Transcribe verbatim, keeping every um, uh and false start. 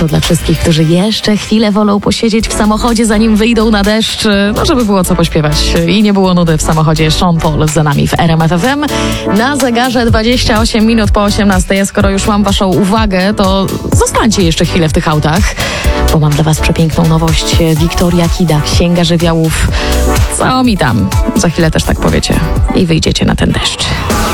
to dla wszystkich, którzy jeszcze chwilę wolą posiedzieć w samochodzie, zanim wyjdą na deszcz, no żeby było co pośpiewać i nie było nudy w samochodzie. Sean Paul za nami w R M F F M. Na zegarze dwadzieścia osiem minut po osiemnastej. Skoro już mam waszą uwagę, to zostańcie jeszcze chwilę w tych autach, bo mam dla was przepiękną nowość. Wiktoria Kida, Księga Żywiołów. Co mi tam? Za chwilę też tak powiecie i wyjdziecie na ten deszcz.